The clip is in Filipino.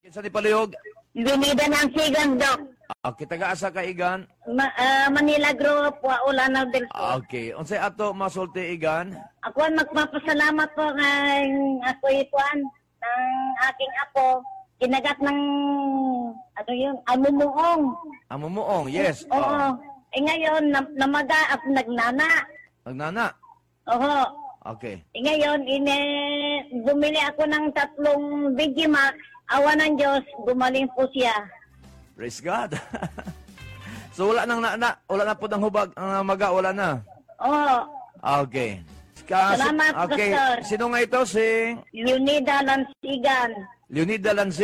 Kinsa ni palihog? Lunida ng sigan, Dok. Okay, taga-asa ka igan? Manila Group, Waulanaw del Sur. Okay, unsay ato masulti igan? Ako ang magpapasalamat po ng ako ituan ng aking apo. Kinagat ng, ano yun, amumuong. Amumuong, yes. Oo. Ngayon, namaga at nagnana. Nagnana? Oo. Okay. Ngayon, bumili ako ng 3 Vigimax. Awa ng Diyos, gumaling po siya. Praise God. So wala nang wala na po ng hubag, ang maga, wala na. Oo. Okay. Salamat, okay. Pastor. Sino nga ito? Si Leonida Lansigan. Leonida Lanzi.